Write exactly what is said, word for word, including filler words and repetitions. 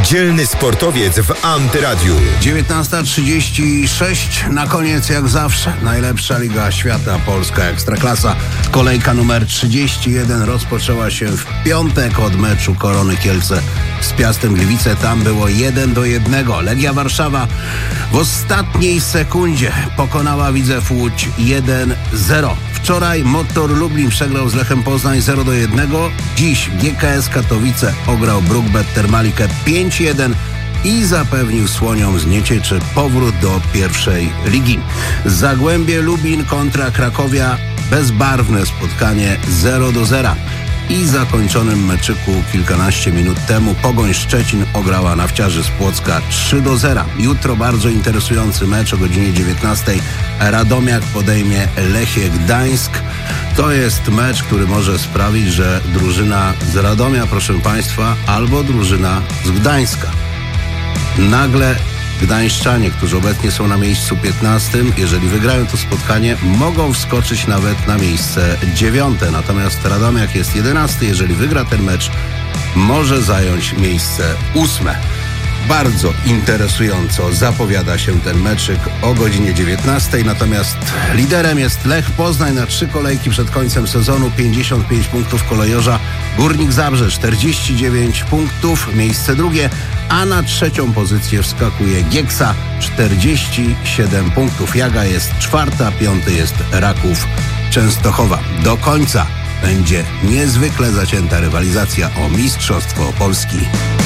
Niedzielny sportowiec w Antyradiu. dziewiętnasta trzydzieści sześć. Na koniec, jak zawsze, najlepsza liga świata, polska ekstraklasa. Kolejka numer trzydzieści jeden rozpoczęła się w piątek od meczu Korony Kielce z Piastem Gliwice. Tam było jeden do jednego. Legia Warszawa w ostatniej sekundzie pokonała Widzew Łódź jeden zero. Wczoraj Motor Lublin przegrał z Lechem Poznań zero do jednego. Dziś G K S Katowice ograł Brookbet Termalikę pięć jeden i zapewnił Słoniom z Niecieczy powrót do pierwszej ligi. Zagłębie Lubin kontra Krakowia, bezbarwne spotkanie zero do zera. I zakończonym meczyku kilkanaście minut temu Pogoń Szczecin ograła Nawciarzy z Płocka trzy do zera. Jutro bardzo interesujący mecz o godzinie dziewiętnastej. Radomiak podejmie Lechię Gdańsk. To jest mecz, który może sprawić, że drużyna z Radomia, proszę Państwa, albo drużyna z Gdańska. Nagle Gdańszczanie, którzy obecnie są na miejscu piętnastym, jeżeli wygrają to spotkanie, mogą wskoczyć nawet na miejsce dziewiąte. Natomiast Radomiak jest jedenasty. Jeżeli wygra ten mecz, może zająć miejsce ósme. Bardzo interesująco zapowiada się ten meczyk o godzinie dziewiętnastej. Natomiast liderem jest Lech Poznań na trzy kolejki przed końcem sezonu. pięćdziesiąt pięć punktów kolejorza. Górnik Zabrze czterdzieści dziewięć punktów, miejsce drugie. A na trzecią pozycję wskakuje Gieksa, czterdzieści siedem punktów. Jaga jest czwarta, piąty jest Raków Częstochowa. Do końca będzie niezwykle zacięta rywalizacja o Mistrzostwo Polski.